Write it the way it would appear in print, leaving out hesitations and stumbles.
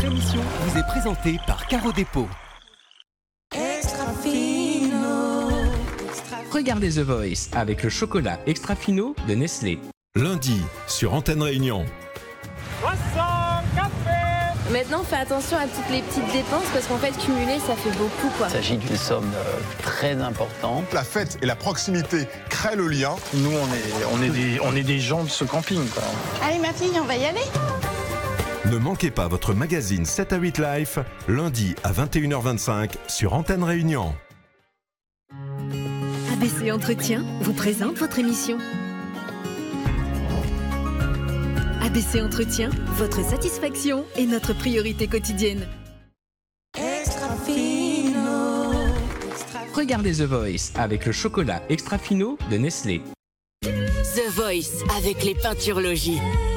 Votre émission vous est présentée par Caro Dépôt. Extra fino. Regardez The Voice avec le chocolat extra fino de Nestlé. Lundi, sur Antenne Réunion. Maintenant, fais attention à toutes les petites dépenses parce qu'en fait, cumuler, ça fait beaucoup, quoi. Il s'agit d'une somme très importante. La fête et la proximité créent le lien. Nous, on est des gens de ce camping, quoi. Allez, ma fille, on va y aller. Ne manquez pas votre magazine 7 à 8 Life, lundi à 21h25 sur Antenne Réunion. ABC Entretien vous présente votre émission. ABC Entretien, votre satisfaction est notre priorité quotidienne. Extra fino. Regardez The Voice avec le chocolat extra fino de Nestlé. The Voice avec les peintures Logis.